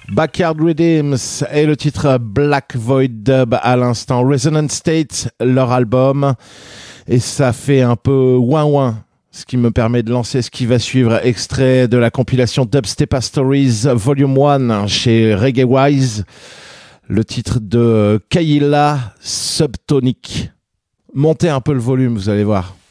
Backyard Rhythms et le titre Black Void Dub à l'instant. Resonant State, leur album, et ça fait un peu ouin-ouin, ce qui me permet de lancer ce qui va suivre, extrait de la compilation Dubstep Stories Volume 1 chez Reggae Wise, le titre de Kaila Subtonic. Montez un peu le volume, vous allez voir.